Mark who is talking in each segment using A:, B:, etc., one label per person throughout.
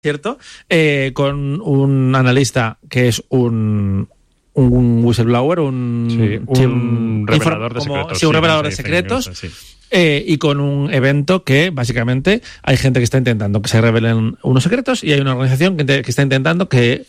A: ¿cierto? Con un analista que es un whistleblower,
B: un revelador de secretos.
A: Un revelador de secretos. Y con un evento que básicamente hay gente que está intentando que se revelen unos secretos y hay una organización que está intentando que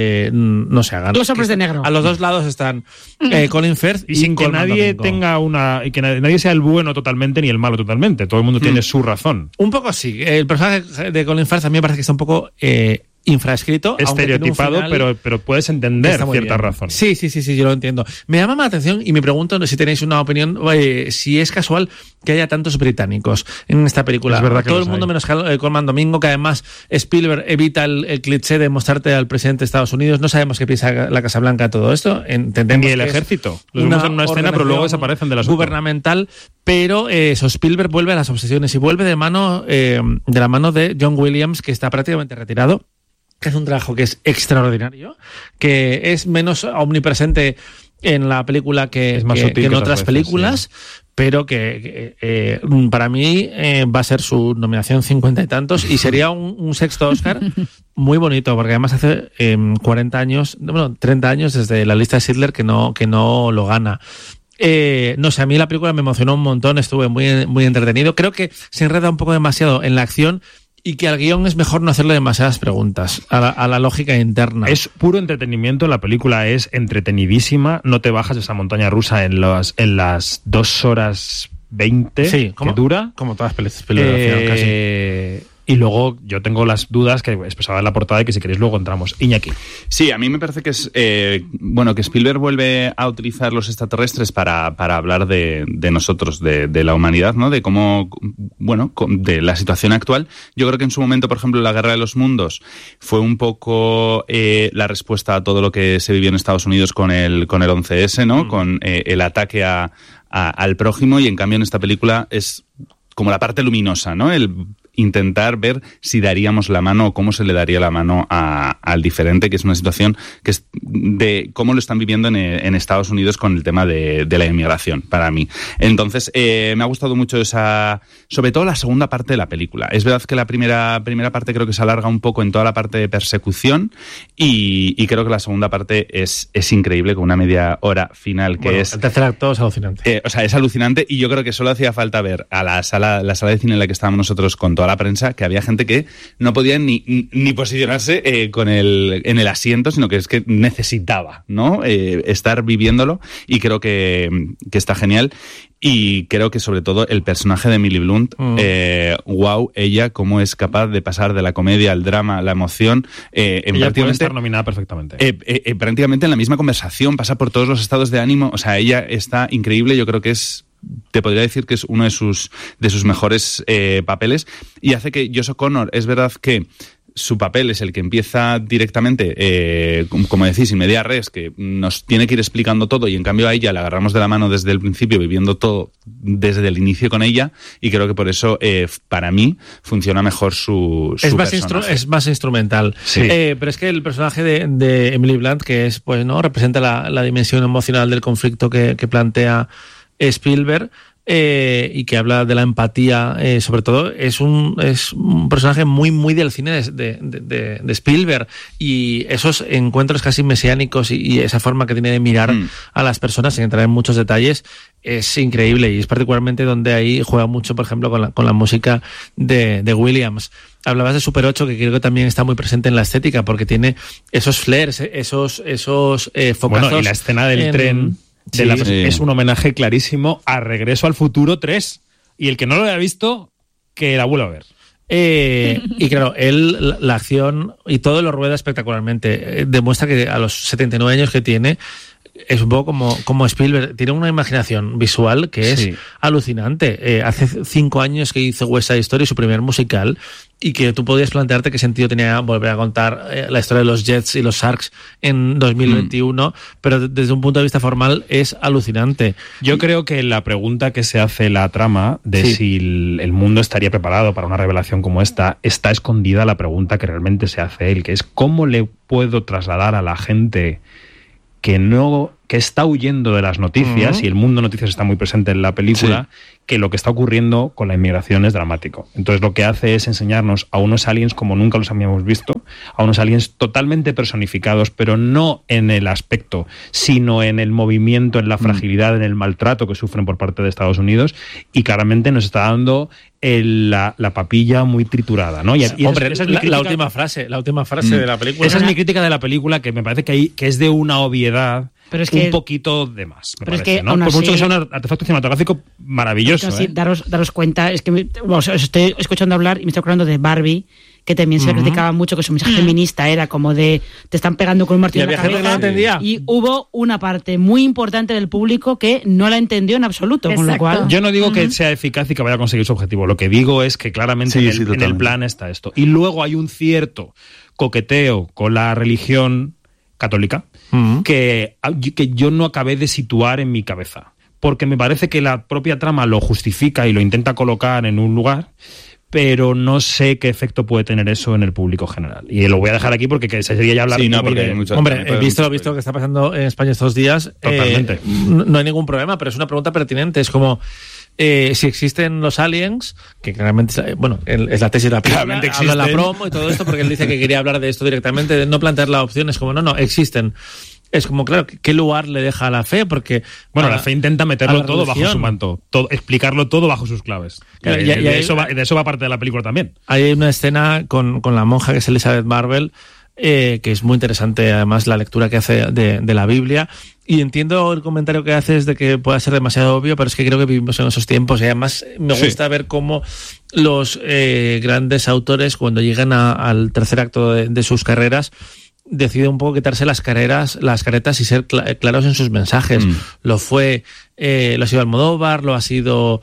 A: no se hagan.
C: Los hombres de negro.
A: A los dos lados están Colin Firth
B: y sin que nadie tenga y que nadie sea el bueno totalmente ni el malo totalmente. Todo el mundo tiene su razón.
A: Un poco sí. El personaje de Colin Firth a mí me parece que está un poco infraescrito,
B: estereotipado, pero puedes entender ciertas razones.
A: Sí, yo lo entiendo. Me llama la atención y me pregunto si tenéis una opinión, si es casual que haya tantos británicos en esta película.
B: Es verdad que
A: todo el mundo menos Colman Domingo, que además Spielberg evita el cliché de mostrarte al presidente de Estados Unidos. No sabemos qué piensa la Casa Blanca de todo esto.
B: Ni el ejército. Los vemos en una escena, pero luego desaparecen de la
A: gubernamental. Pero Spielberg vuelve a las obsesiones y vuelve de la mano de John Williams, que está prácticamente retirado, que es un trabajo que es extraordinario, que es menos omnipresente en la película que en otras películas, pero que para mí va a ser su nominación 50 y tantos y sería un sexto Oscar muy bonito, porque además hace 30 años desde la lista de Schindler que no lo gana. No sé, a mí la película me emocionó un montón, estuve muy, muy entretenido. Creo que se enreda un poco demasiado en la acción y que al guión es mejor no hacerle demasiadas preguntas a la lógica interna.
B: Es puro entretenimiento, la película es entretenidísima, no te bajas de esa montaña rusa en las 2 horas 20 que dura.
A: Como todas las películas de acción, casi.
B: Y luego yo tengo las dudas que expresaba en la portada y que si queréis luego entramos. Iñaki.
D: Sí, a mí me parece que es que Spielberg vuelve a utilizar los extraterrestres para hablar de nosotros, de la humanidad, ¿no? De cómo, de la situación actual. Yo creo que en su momento, por ejemplo, la Guerra de los Mundos fue un poco la respuesta a todo lo que se vivió en Estados Unidos con el 11S, ¿no? Con el ataque al prójimo, y en cambio en esta película es como la parte luminosa, ¿no? El intentar ver si daríamos la mano o cómo se le daría la mano al diferente, que es una situación que es de cómo lo están viviendo en Estados Unidos con el tema de la inmigración, para mí. Entonces, me ha gustado mucho sobre todo la segunda parte de la película. Es verdad que la primera parte creo que se alarga un poco en toda la parte de persecución y creo que la segunda parte es increíble, con una media hora final que es...
A: El tercer acto es alucinante.
D: Es alucinante, y yo creo que solo hacía falta ver a la sala de cine en la que estábamos nosotros con toda la prensa, que había gente que no podía ni posicionarse en el asiento, sino que es que necesitaba, ¿no? Estar viviéndolo, y creo que está genial. Y creo que sobre todo el personaje de Emily Blunt, ella cómo es capaz de pasar de la comedia al drama, la emoción,
B: ella puede estar nominada perfectamente.
D: Prácticamente en la misma conversación, pasa por todos los estados de ánimo. O sea, ella está increíble. Yo creo que te podría decir que es uno de sus mejores papeles, y hace que Josh O'Connor, es verdad que su papel es el que empieza directamente, como decís, in media res, que nos tiene que ir explicando todo, y en cambio a ella la agarramos de la mano desde el principio, viviendo todo desde el inicio con ella, y creo que por eso, para mí, funciona mejor su personaje.
A: Es más instrumental.
D: Sí.
A: Pero es que el personaje de Emily Blunt, que es, representa la dimensión emocional del conflicto que plantea Spielberg, y que habla de la empatía, sobre todo, es un personaje muy, muy del cine de Spielberg, y esos encuentros casi mesiánicos y esa forma que tiene de mirar a las personas, sin entrar en muchos detalles, es increíble, y es particularmente donde ahí juega mucho, por ejemplo, con la música de Williams. Hablabas de Super 8, que creo que también está muy presente en la estética, porque tiene esos flares, esos focazos.
B: Y la escena del tren... es un homenaje clarísimo a Regreso al Futuro 3, y el que no lo haya visto, que la vuelva a ver.
A: Y claro, él, la acción y todo lo rueda espectacularmente. Demuestra que a los 79 años que tiene, es un poco como Spielberg, tiene una imaginación visual que es alucinante. Hace 5 años que hizo West Side Story, su primer musical, y que tú podías plantearte qué sentido tenía volver a contar la historia de los Jets y los Sharks en 2021, pero desde un punto de vista formal es alucinante.
B: Yo creo que la pregunta que se hace la trama de si el mundo estaría preparado para una revelación como esta, está escondida la pregunta que realmente se hace él, que es ¿cómo le puedo trasladar a la gente que está huyendo de las noticias, y el mundo noticias está muy presente en la película, que lo que está ocurriendo con la inmigración es dramático? Entonces lo que hace es enseñarnos a unos aliens como nunca los habíamos visto, a unos aliens totalmente personificados, pero no en el aspecto, sino en el movimiento, en la fragilidad, en el maltrato que sufren por parte de Estados Unidos, y claramente nos está dando la papilla muy triturada, ¿no?
A: Hombre, esa es la última frase de la película.
B: Esa es mi crítica de la película, que me parece que es de una obviedad, pero es que, un poquito de más, me parece, es que, ¿no? Por mucho que sea un artefacto cinematográfico maravilloso.
C: Sí, daros cuenta, es que os estoy escuchando hablar y me estoy acordando de Barbie, que también se criticaba mucho, que su mensaje feminista era como de te están pegando con un martillo en la cabeza,
A: no entendía.
C: Y hubo una parte muy importante del público que no la entendió en absoluto. Con lo cual,
B: yo no digo que sea eficaz y que vaya a conseguir su objetivo, lo que digo es que claramente en el plan está esto. Y luego hay un cierto coqueteo con la religión católica que yo no acabé de situar en mi cabeza, porque me parece que la propia trama lo justifica y lo intenta colocar en un lugar, pero no sé qué efecto puede tener eso en el público general. Y lo voy a dejar aquí porque sería ya hablar...
D: Sí, no, porque
A: hombre, visto lo que está pasando en España estos días,
B: totalmente.
A: No hay ningún problema, pero es una pregunta pertinente. Es como... si existen los aliens, que claramente, bueno, es la tesis de la película, habla la promo y todo esto, porque él dice que quería hablar de esto directamente, de no plantear la opción, es como, no, existen. Es como, claro, ¿qué lugar le deja a la fe? Porque...
B: Bueno, la fe intenta meterlo todo bajo su manto, explicarlo todo bajo sus claves. Claro, de eso va parte de la película también.
A: Hay una escena con la monja, que es Elizabeth Marvel, que es muy interesante, además, la lectura que hace de la Biblia. Y entiendo el comentario que haces de que pueda ser demasiado obvio, pero es que creo que vivimos en esos tiempos, y además me gusta ver cómo los grandes autores, cuando llegan al tercer acto de sus carreras, deciden un poco quitarse las caretas y ser claros en sus mensajes. Lo ha sido Almodóvar, lo ha sido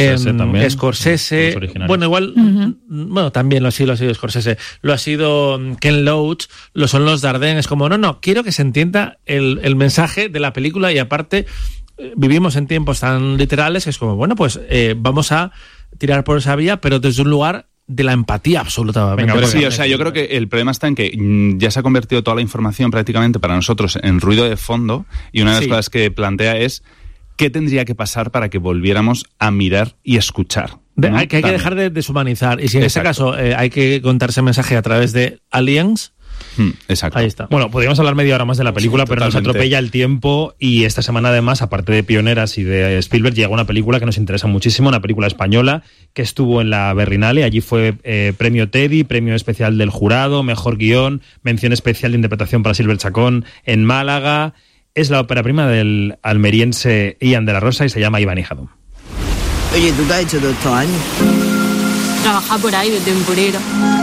A: Scorsese. Bueno, igual, bueno, también lo ha sido Scorsese. Lo ha sido Ken Loach, lo son los Dardenne. Es como, no, quiero que se entienda el mensaje de la película, y aparte vivimos en tiempos tan literales que es como, bueno, pues vamos a tirar por esa vía, pero desde un lugar de la empatía absoluta.
D: Sí, o sea, yo creo que el problema está en que ya se ha convertido toda la información prácticamente para nosotros en ruido de fondo, y una de las cosas que plantea es qué tendría que pasar para que volviéramos a mirar y escuchar, ¿no?
A: Hay que dejar de deshumanizar, y si en ese caso hay que contar ese mensaje a través de aliens.
D: Exacto.
A: Ahí está.
B: Bueno, podríamos hablar media hora más de la película, pero nos atropella el tiempo, y esta semana además, aparte de Pioneras y de Spielberg, llega una película que nos interesa muchísimo, una película española que estuvo en la Berlinale. Allí fue premio Teddy, premio especial del jurado, mejor guión, mención especial de interpretación para Silver Chacón en Málaga. Es la ópera prima del almeriense Ian de la Rosa y se llama Iván y Jadón.
E: Oye, ¿tú qué has hecho todos estos años?
F: Trabajar por ahí de temporero.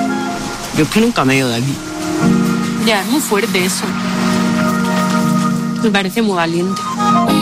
E: Yo es que nunca me he ido de aquí.
F: Ya, es muy fuerte eso. Me parece muy valiente.